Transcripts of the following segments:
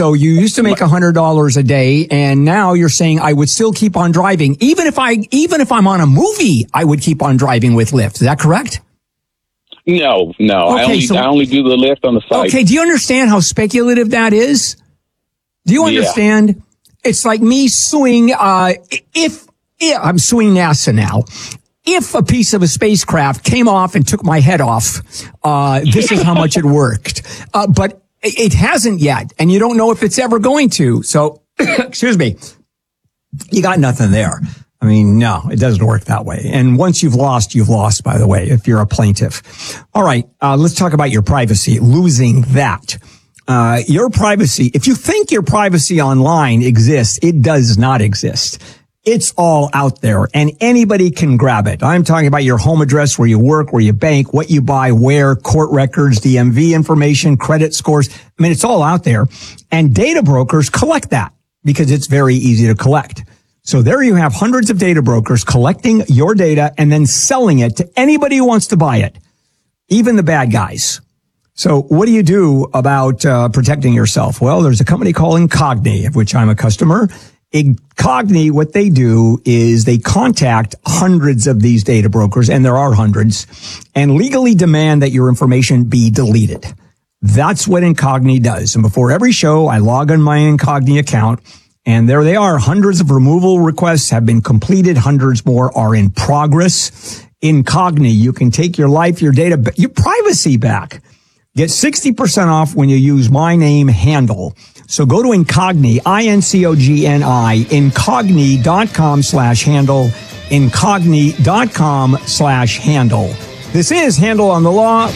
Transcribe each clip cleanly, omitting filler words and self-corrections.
So you used to make $100 a day, and now you're saying I would still keep on driving. Even if I'm on a movie, I would keep on driving with Lyft. Is that correct? No. Okay, I only do the Lyft on the site. Okay, do you understand how speculative that is? Do you understand? Yeah. It's like me suing, if I'm suing NASA now. If a piece of a spacecraft came off and took my head off, this is how much it worked. But it hasn't yet, and you don't know if it's ever going to. So, excuse me, you got nothing there. I mean, no, it doesn't work that way. And once you've lost, by the way, if you're a plaintiff. All right, let's talk about your privacy, losing that. Your privacy, if you think your privacy online exists, it does not exist. It's all out there, and anybody can grab it. I'm talking about your home address, where you work, where you bank, what you buy, where, court records, DMV information, credit scores. I mean, it's all out there. And data brokers collect that because it's very easy to collect. So there you have hundreds of data brokers collecting your data and then selling it to anybody who wants to buy it, even the bad guys. So what do you do about protecting yourself? Well, there's a company called Incogni, of which I'm a customer. Incogni, what they do is they contact hundreds of these data brokers, and there are hundreds, and legally demand that your information be deleted. That's what Incogni does. And before every show, I log on my Incogni account, and there they are. Hundreds of removal requests have been completed. Hundreds more are in progress. Incogni, you can take your life, your data, your privacy back. Get 60% off when you use my name handle. So go to Incogni, Incogni, incogni.com/handle, incogni.com/handle. This is Handle on the Law.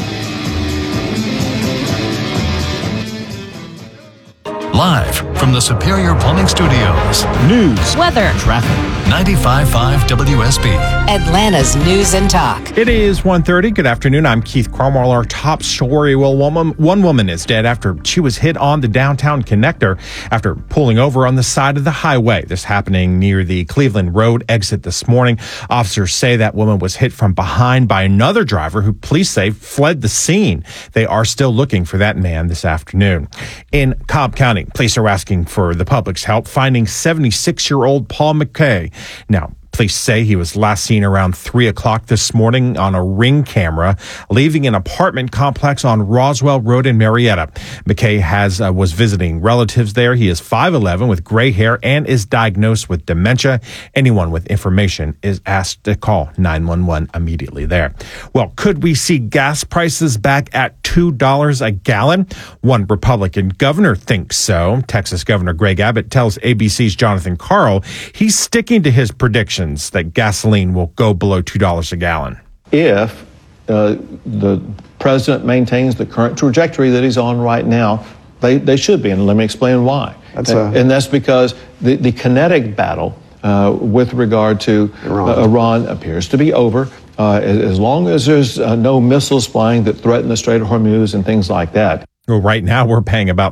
Live from the Superior Plumbing Studios. News, weather, traffic. 95.5 WSB. Atlanta's News and Talk. It is 1:30. Good afternoon. I'm Keith Cromwell. Our top story. Well, one woman is dead after she was hit on the downtown connector after pulling over on the side of the highway. This happening near the Cleveland Road exit this morning. Officers say that woman was hit from behind by another driver who police say fled the scene. They are still looking for that man this afternoon. In Cobb County, police are asking for the public's help finding 76-year-old Paul McKay. Now, police say he was last seen around 3 o'clock this morning on a Ring camera, leaving an apartment complex on Roswell Road in Marietta. McKay was visiting relatives there. He is 5'11" with gray hair and is diagnosed with dementia. Anyone with information is asked to call 911 immediately there. Well, could we see gas prices back at $2 a gallon? One Republican governor thinks so. Texas Governor Greg Abbott tells ABC's Jonathan Karl he's sticking to his prediction that gasoline will go below $2 a gallon. If the president maintains the current trajectory that he's on right now, they should be, and let me explain why. And that's because the kinetic battle with regard to Iran appears to be over. As long as there's no missiles flying that threaten the Strait of Hormuz and things like that. Well, right now, we're paying about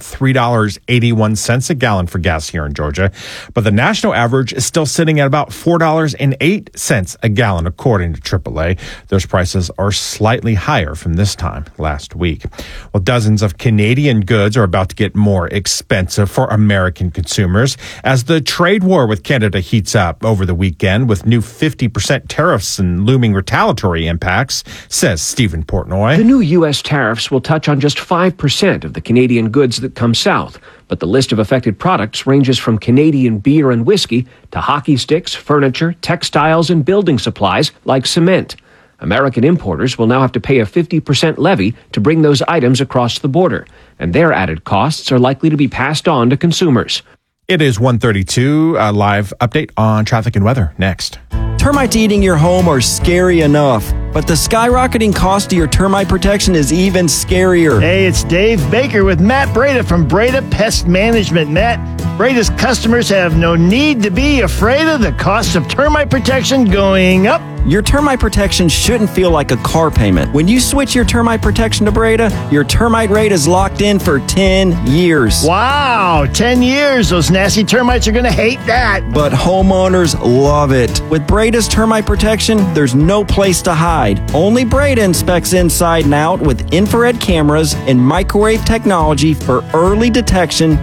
$3.81 a gallon for gas here in Georgia, but the national average is still sitting at about $4.08 a gallon, according to AAA. Those prices are slightly higher from this time last week. Well, dozens of Canadian goods are about to get more expensive for American consumers as the trade war with Canada heats up over the weekend with new 50% tariffs and looming retaliatory impacts, says Stephen Portnoy. The new U.S. tariffs will touch on just 5% of the Canadian goods that come south, but the list of affected products ranges from Canadian beer and whiskey to hockey sticks, furniture, textiles, and building supplies like cement. American importers will now have to pay a 50% levy to bring those items across the border, and their added costs are likely to be passed on to consumers. It is 1:32. A live update on traffic and weather next. Termites eating your home are scary enough, but the skyrocketing cost of your termite protection is even scarier. Hey, it's Dave Baker with Matt Breda from Breda Pest Management. Matt, Breda's customers have no need to be afraid of the cost of termite protection going up. Your termite protection shouldn't feel like a car payment. When you switch your termite protection to Breda, your termite rate is locked in for 10 years. Wow, 10 years. Those nasty termites are going to hate that. But homeowners love it. With Breda's termite protection, there's no place to hide. Only Breda inspects inside and out with infrared cameras and microwave technology for early detection